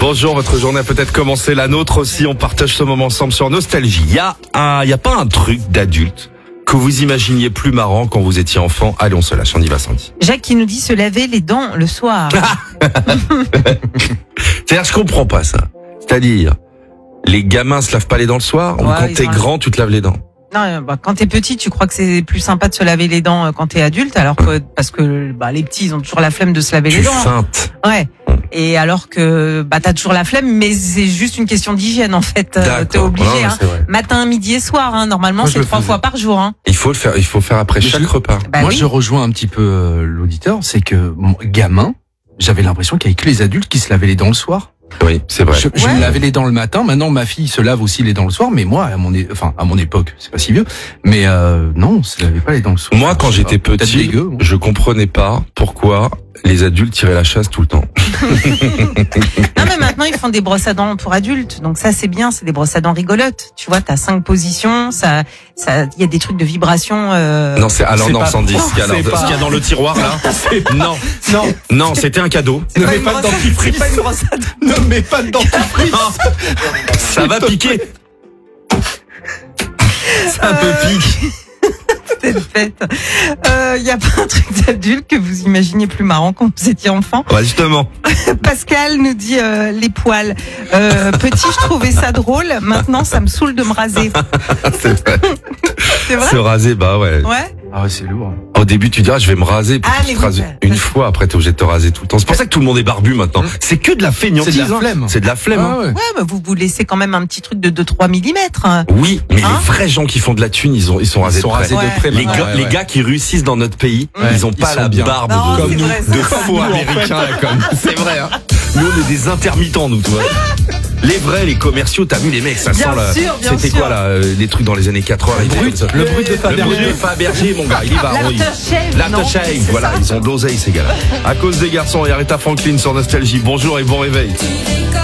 Bonjour, votre journée a peut-être commencé, la nôtre aussi. On partage ce moment ensemble sur Nostalgie. Il y a pas un truc d'adulte que vous imaginiez plus marrant quand vous étiez enfant? Allez, on se lâche, on y va, Sandy. Jacques qui nous dit se laver les dents le soir. C'est-à-dire, je comprends pas ça. C'est-à-dire, les gamins se lavent pas les dents le soir, ou quand t'es grand, tu te laves les dents? Non, quand t'es petit, tu crois que c'est plus sympa de se laver les dents quand t'es adulte, alors que parce que les petits, ils ont toujours la flemme de se laver les dents. Tu feintes. Ouais. Et alors que t'as toujours la flemme, mais c'est juste une question d'hygiène en fait. T'es obligé. Matin, midi et soir. Normalement, moi, c'est 3 fois par jour. Il faut le faire. Il faut faire après chaque repas. Moi, je rejoins un petit peu l'auditeur. C'est que gamin, j'avais l'impression qu'il y avait que les adultes qui se lavaient les dents le soir. Oui, c'est vrai. Je me lavais les dents le matin. Maintenant, ma fille se lave aussi les dents le soir. Mais moi, à mon époque, c'est pas si vieux. Mais non, on se lavait pas les dents le soir. Moi, quand j'étais petit, je comprenais pas pourquoi les adultes tiraient la chasse tout le temps. Non, mais maintenant, ils font des brosses à dents pour adultes. Donc ça, c'est bien. C'est des brosses à dents rigolotes. Tu vois, t'as 5 positions. Il y a des trucs de vibration. Non, Sandy, ce qu'il y a dans le tiroir, là. Non, c'était un cadeau. Ne mets pas de dentifrice. C'est pas une brosse à dents. Ne mets pas de dentifrice. Ça va piquer. Ça peut piquer. Cette fête. Y a pas un truc d'adulte que vous imaginiez plus marrant quand vous étiez enfant? Ouais, justement. Pascal nous dit les poils. Petit, je trouvais ça drôle. Maintenant, ça me saoule de me raser. C'est vrai. C'est vrai? Se raser, bah ouais. Ouais. Ah ouais, c'est lourd. Au début, tu dis, je vais me raser. Puis tu te rases une fois, après, t'es obligé de te raser tout le temps. C'est pour ça que tout le monde est barbu maintenant. C'est que de la fainéantise. C'est de la flemme. C'est de la flemme. Ah ouais. Ouais, mais vous laissez quand même un petit truc de 2-3 mm. Oui, mais les vrais gens qui font de la thune, ils sont rasés de près. Ouais. Les gars qui réussissent dans notre pays, ils ont pas la barbe de faux américains. C'est vrai, hein. Nous, on est des intermittents, nous, tu vois. Les vrais, les commerciaux, t'as vu les mecs, ça sent là. C'était quoi là, les trucs dans les années 80? Le brut de Fabergé. Le brut de Fabergé, mon gars, il y va. L'aftershave, voilà, ils ont de l'oseille ces gars-là. À cause des garçons, et Aretha Franklin sur Nostalgie. Bonjour et bon réveil.